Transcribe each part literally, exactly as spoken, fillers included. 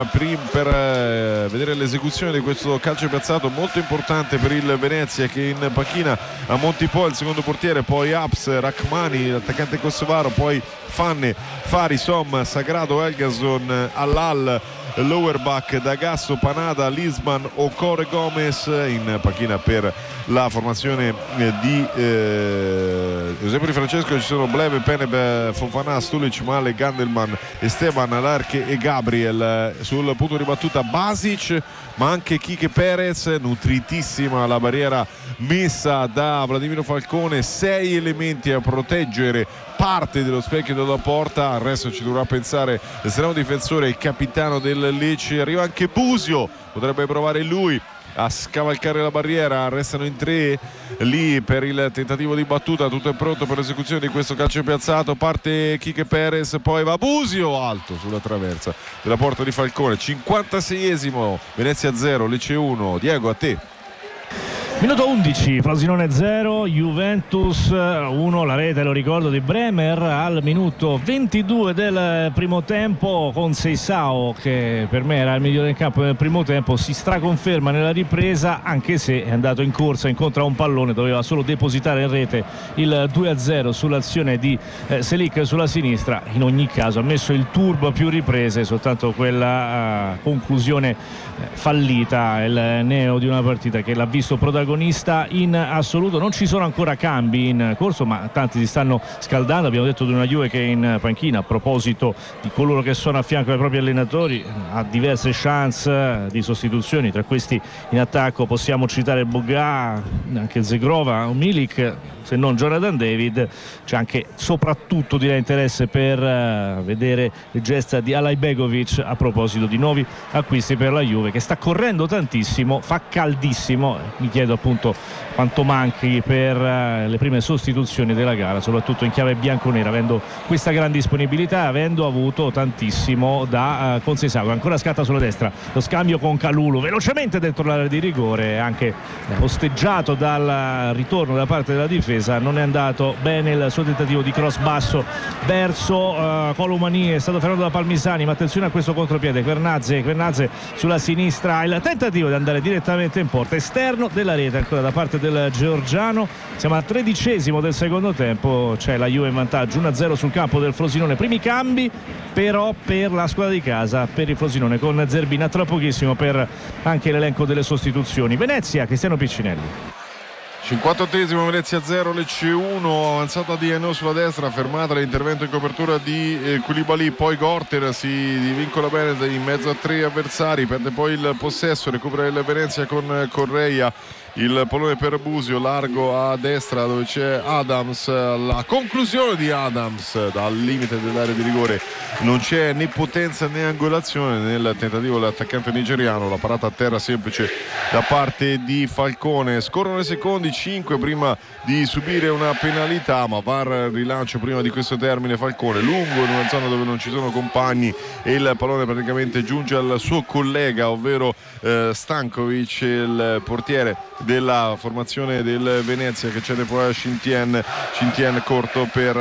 per eh, vedere l'esecuzione di questo calcio piazzato molto importante per il Venezia, che in panchina a Montipò il secondo portiere, poi Aps, Rachmani l'attaccante kosovaro, poi Fanne, Fari, Som, Sagrado, Elgason, Allal, Lowerbach, D'Agasso, Panada, Lisman, Ocore, Gomez. In panchina per la formazione di eh, Giuseppe Di Francesco ci sono Bleve, Peneb, Fofana, Stulic, Male, Gandelman, Esteban, Larche e Gabriel. Sul punto di battuta Basic, ma anche Kike Perez. Nutritissima la barriera messa da Vladimiro Falcone, sei elementi a proteggere parte dello specchio della porta. Al resto ci dovrà pensare l'estremo difensore, il capitano del Lecce. Arriva anche Busio, potrebbe provare lui a scavalcare la barriera. Restano in tre lì per il tentativo di battuta. Tutto è pronto per l'esecuzione di questo calcio piazzato. Parte Kike Perez, poi va Busio, alto sulla traversa della porta di Falcone. cinquantaseiesimo, Venezia zero, Lecce uno. Diego, a te. Minuto undici, Frosinone zero, Juventus uno, la rete, lo ricordo, di Bremer al minuto ventidue del primo tempo, con Seisao, che per me era il migliore in campo nel primo tempo, si straconferma nella ripresa, anche se è andato in corsa incontra un pallone, doveva solo depositare in rete il due a zero sull'azione di eh, Selic sulla sinistra. In ogni caso ha messo il turbo a più riprese, soltanto quella uh, conclusione eh, fallita, il neo di una partita che l'ha visto protagonista in assoluto. Non ci sono ancora cambi in corso, ma tanti si stanno scaldando. Abbiamo detto di una Juve che è in panchina, a proposito di coloro che sono a fianco ai propri allenatori, ha diverse chance di sostituzioni. Tra questi in attacco possiamo citare Boga, anche Zegrova, Milik, se non Jonathan David. C'è anche, soprattutto direi, interesse per uh, vedere le gesta di Alajbegovic a proposito di nuovi acquisti per la Juve, che sta correndo tantissimo, fa caldissimo. Mi chiedo appunto quanto manchi per uh, le prime sostituzioni della gara, soprattutto in chiave bianconera, avendo questa gran disponibilità, avendo avuto tantissimo da uh, Conceição. Ancora scatta sulla destra lo scambio con Kalulu, velocemente dentro l'area di rigore, anche osteggiato dal ritorno da parte della difesa. Non è andato bene il suo tentativo di cross basso verso uh, Colomani, è stato fermato da Palmisani, ma attenzione a questo contropiede. Quernazze, Quernazze sulla sinistra, il tentativo di andare direttamente in porta, esterno della rete ancora da parte del georgiano. Siamo al tredicesimo del secondo tempo, c'è la Juve in vantaggio uno a zero sul campo del Frosinone. Primi cambi però per la squadra di casa, per il Frosinone, con Zerbina tra pochissimo per anche l'elenco delle sostituzioni. Venezia, Cristiano Piccinelli. cinquantottesimo, Venezia zero, Lecce uno. Avanzata di Eno sulla destra, fermata l'intervento in copertura di eh, Koulibaly, poi Gorter si vincola bene in mezzo a tre avversari, perde poi il possesso, recupera il Venezia con Correia. Il pallone per Busio, largo a destra dove c'è Adams, la conclusione di Adams dal limite dell'area di rigore. Non c'è né potenza né angolazione nel tentativo dell'attaccante nigeriano, la parata a terra semplice da parte di Falcone. Scorrono i secondi, cinque prima di subire una penalità, ma V A R rilancio prima di questo termine. Falcone lungo in una zona dove non ci sono compagni e il pallone praticamente giunge al suo collega, ovvero eh, Stankovic, il portiere della formazione del Venezia, che cede poi a Shintian. Shintian corto per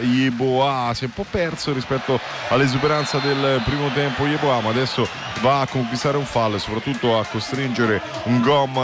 Yeboah, si è un po' perso rispetto all'esuberanza del primo tempo Yeboah, ma adesso va a conquistare un fallo e soprattutto a costringere un Gom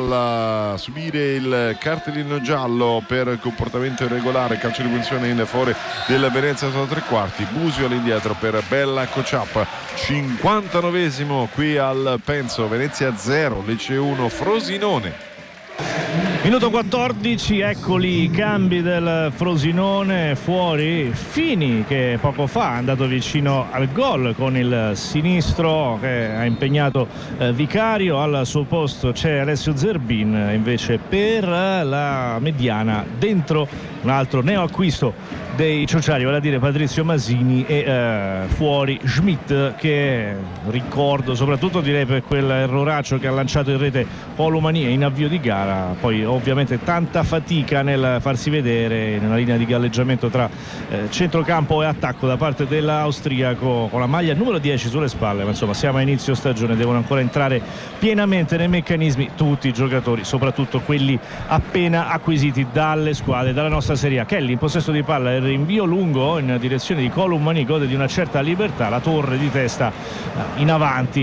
a subire il cartellino giallo per comportamento irregolare, calcio di punizione in favore del Venezia sotto tre quarti. Busio all'indietro per Bella Kociap. cinquantanovesimo qui al Penso, Venezia zero, Lecce uno, Frosinone. Minuto quattordici, eccoli i cambi del Frosinone. Fuori Fini, che poco fa è andato vicino al gol con il sinistro, che ha impegnato eh, Vicario. Al suo posto c'è Alessio Zerbin, invece per la mediana dentro un altro neoacquisto dei ciociari, vale a dire Patrizio Masini, e eh, fuori Schmidt, che ricordo soprattutto direi per quel erroraccio che ha lanciato in rete Colomani in avvio di gara. Poi ovviamente tanta fatica nel farsi vedere nella linea di galleggiamento tra eh, centrocampo e attacco da parte dell'austriaco, con la maglia numero dieci sulle spalle, ma insomma siamo a inizio stagione, devono ancora entrare pienamente nei meccanismi tutti i giocatori, soprattutto quelli appena acquisiti dalle squadre, dalla nostra questa Serie A. Kelly in possesso di palla, il rinvio lungo in direzione di Columani, gode di una certa libertà, la torre di testa in avanti